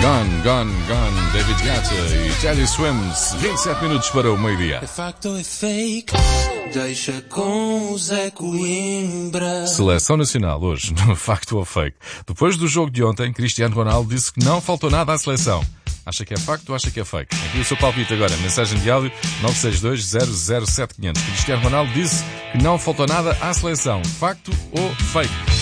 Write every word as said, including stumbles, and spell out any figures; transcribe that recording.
Gone, Gone, Gone, David Guetta e Teddy Swims, vinte e sete minutos para o meio-dia. É facto ou é fake? Deixa com o Zé Coimbra. Seleção Nacional, hoje, no Facto ou Fake. Depois do jogo de ontem, Cristiano Ronaldo disse que não faltou nada à seleção. Acha que é facto ou acha que é fake? Aqui o seu palpite agora, mensagem de áudio nove seis dois zero zero sete quinhentos. Cristiano Ronaldo disse que não faltou nada à seleção. Facto ou fake?